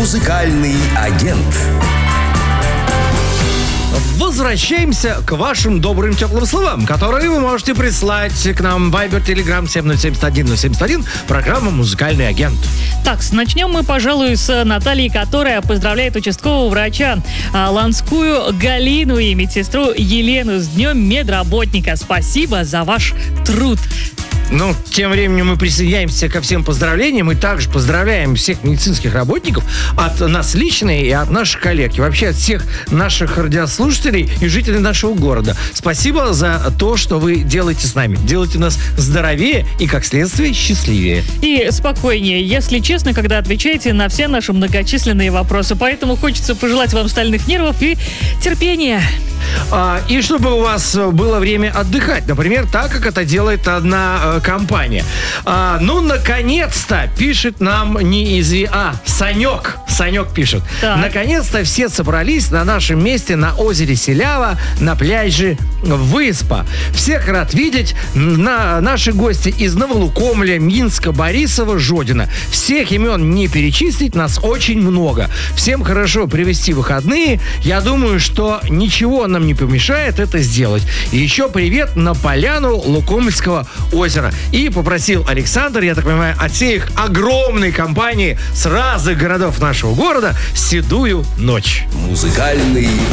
Музыкальный агент. Возвращаемся к вашим добрым теплым словам, которые вы можете прислать к нам в Viber, Telegram 707-171, программа «Музыкальный агент». Так, начнем мы, пожалуй, с Натальи, которая поздравляет участкового врача Ланскую Галину и медсестру Елену с Днем медработника. Спасибо за ваш труд. Ну, тем временем мы присоединяемся ко всем поздравлениям и также поздравляем всех медицинских работников от нас лично и от наших коллег, и вообще от всех наших радиослушателей и жителей нашего города. Спасибо за то, что вы делаете с нами. Делаете нас здоровее и, как следствие, счастливее. И спокойнее, если честно, когда отвечаете на все наши многочисленные вопросы. Поэтому хочется пожелать вам стальных нервов и терпения. И чтобы у вас было время отдыхать, например, так, как это делает одна компания. Ну, наконец-то, пишет нам Санек. Санек пишет. Так. Наконец-то все собрались на нашем месте на озере Селява, на пляже Выспа. Всех рад видеть. Наши гости из Новолукомля, Минска, Борисова, Жодина. Всех имен не перечислить, нас очень много. Всем хорошо провести выходные. Я думаю, что ничего нам не помешает это сделать. И еще привет на поляну Лукомльского озера. И попросил Александр, я так понимаю, от всей их огромной компании с разных городов нашего города «Седую ночь». Музыкальный